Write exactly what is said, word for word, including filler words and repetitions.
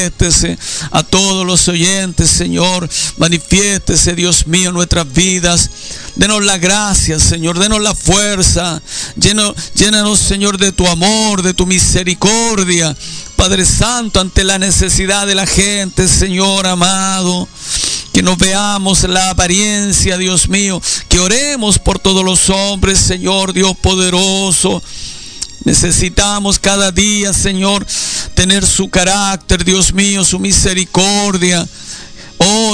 Manifiéstese a todos los oyentes, Señor. Manifiéstese, Dios mío, en nuestras vidas. Denos la gracia, Señor. Denos la fuerza. Lleno, llénanos, Señor, de tu amor, de tu misericordia. Padre Santo, ante la necesidad de la gente, Señor amado, que nos veamos la apariencia, Dios mío, que oremos por todos los hombres, Señor Dios poderoso. Necesitamos cada día, Señor, tener su carácter, Dios mío, su misericordia. Oh,